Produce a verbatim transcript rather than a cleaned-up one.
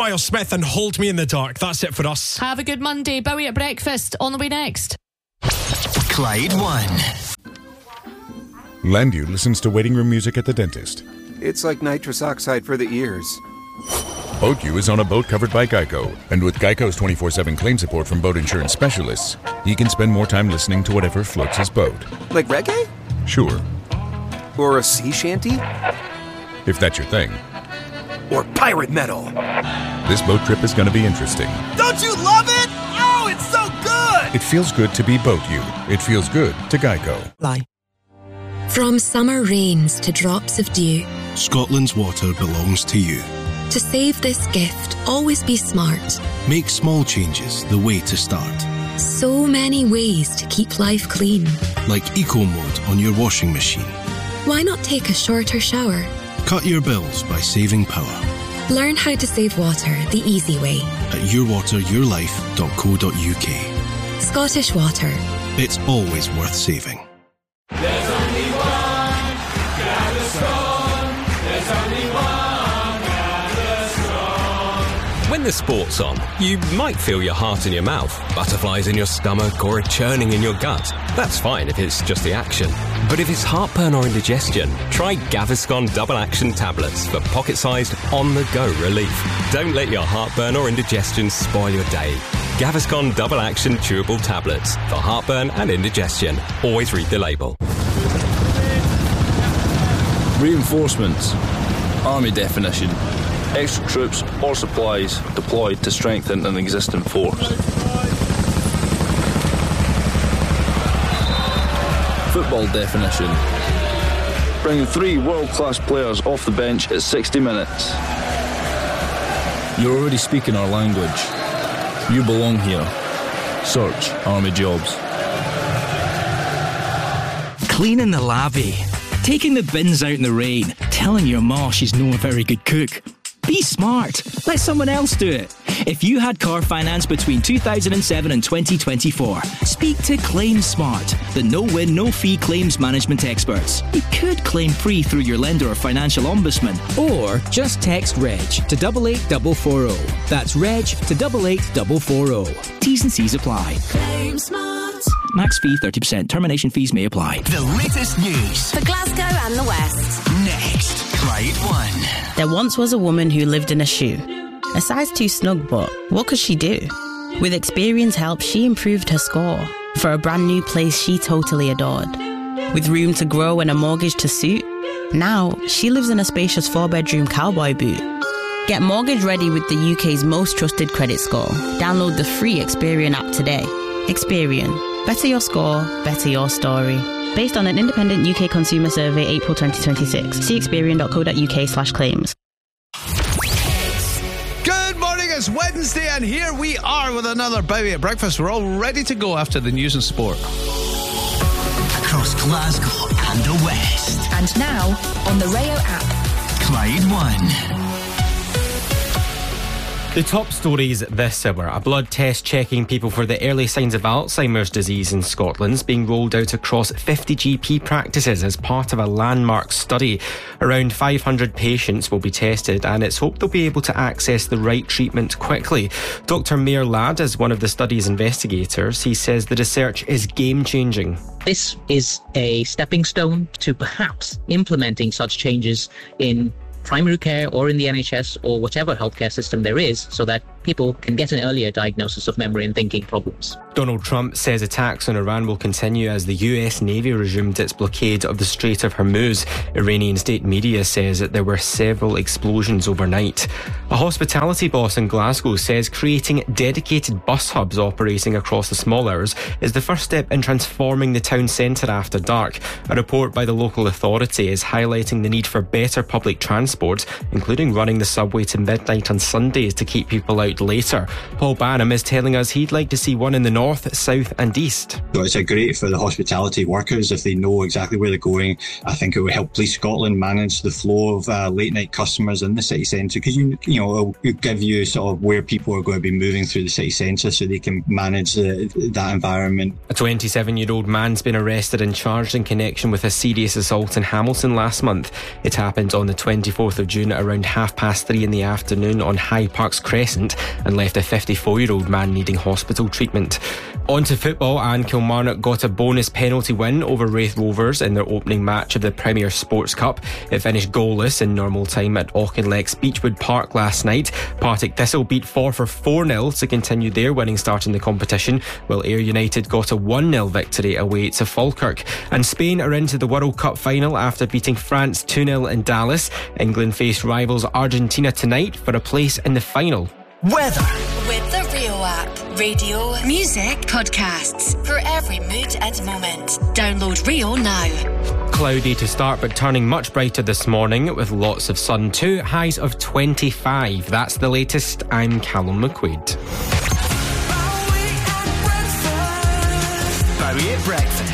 Miles Smith and Hold Me in the Dark. That's it for us. Have a good Monday. Bowie at breakfast. On the way next. Clyde One. Landu listens to waiting room music at the dentist. It's like nitrous oxide for the ears. BoatU is on a boat covered by Geico. And with Geico's twenty-four seven claim support from boat insurance specialists, he can spend more time listening to whatever floats his boat. Like reggae? Sure. Or a sea shanty? If that's your thing. Or pirate metal. This boat trip is going to be interesting. Don't you love it? Oh, it's so good! It feels good to be BoatU. It feels good to Geico. Lie. From summer rains to drops of dew, Scotland's water belongs to you. to save this gift, always be smart. Make small changes the way to start. So many ways to keep life clean. Like Eco Mode on your washing machine. Why not take a shorter shower? Cut your bills by saving power. Learn how to save water the easy way. At your water your life dot co dot uk. Scottish Water. It's always worth saving. There's only one Gaviscon. There's only one Gaviscon. When the sport's on, you might feel your heart in your mouth, butterflies in your stomach, or a churning in your gut. That's fine if it's just the action. But if it's heartburn or indigestion, try Gaviscon Double Action Tablets for pocket-sized, on-the-go relief. Don't let your heartburn or indigestion spoil your day. Gaviscon Double Action Chewable Tablets for heartburn and indigestion. Always read the label. Reinforcements. Army definition. Extra troops or supplies deployed to strengthen an existing force. Football definition. Bringing three world-class players off the bench at sixty minutes. You're already speaking our language. You belong here. Search Army Jobs. Cleaning the lavvy. Taking the bins out in the rain. Telling your ma she's not a very good cook. Be smart. Let someone else do it. If you had car finance between two thousand seven and twenty twenty-four, speak to Claim Smart, the no-win, no-fee claims management experts. You could claim free through your lender or financial ombudsman. Or just text REG to eight eight four four zero. That's REG to eight eight four four zero. T's and C's apply. Claim Smart. Max fee thirty percent. Termination fees may apply. The latest news for Glasgow and the West. Next, Clyde One. There once was a woman who lived in a shoe. A size too snug, but what could she do? With Experian's help, she improved her score for a brand new place she totally adored. With room to grow and a mortgage to suit, now she lives in a spacious four-bedroom cowboy boot. Get mortgage ready with the U K's most trusted credit score. Download the free Experian app today. Experian. Better your score, better your story. Based on an independent U K consumer survey, April twenty twenty-six. See experian dot co dot uk slash claims. Good morning, it's Wednesday, and here we are with another Bowie at Breakfast. We're all ready to go after the news and sport. Across Glasgow and the West. And now, on the Rayo app. Clyde One. The top stories this hour. A blood test checking people for the early signs of Alzheimer's disease in Scotland is being rolled out across fifty G P practices as part of a landmark study. Around five hundred patients will be tested, and it's hoped they'll be able to access the right treatment quickly. Doctor Mayor Ladd is one of the study's investigators. He says the research is game-changing. This is a stepping stone to perhaps implementing such changes in primary care or in the N H S or whatever healthcare system there is, so that people can get an earlier diagnosis of memory and thinking problems. Donald Trump says attacks on Iran will continue as the U S Navy resumed its blockade of the Strait of Hormuz. Iranian state media says that there were several explosions overnight. A hospitality boss in Glasgow says creating dedicated bus hubs operating across the small hours is the first step in transforming the town centre after dark. A report by the local authority is highlighting the need for better public transport, including running the subway to midnight on Sundays to keep people out out later. Paul Banham is telling us he'd like to see one in the north, south and east. So it's a great for the hospitality workers if they know exactly where they're going. I think it would help Police Scotland manage the flow of uh, late night customers in the city centre, because you you know it'll, it'll give you sort of where people are going to be moving through the city centre so they can manage the, that environment. A twenty-seven year old man's been arrested and charged in connection with a serious assault in Hamilton last month. It happened on the twenty-fourth of June at around half past three in the afternoon on Hyde Parks Crescent and left a fifty-four year old man needing hospital treatment. On to football, and Kilmarnock got a bonus penalty win over Raith Rovers in their opening match of the Premier Sports Cup. It finished goalless in normal time at Auchinleck's Beechwood Park last night. Partick Thistle beat Forfar four nil to continue their winning start in the competition, while Ayr United got a one nil victory away to Falkirk. And Spain are into the World Cup final after beating France two nil in Dallas. England face rivals Argentina tonight for a place in the final. Weather. With the Rio app. Radio, music, podcasts. For every mood and moment. Download Rio now. Cloudy to start, but turning much brighter this morning with lots of sun too. Highs of twenty-five. That's the latest. I'm Callum McQuaid. Bowie at breakfast.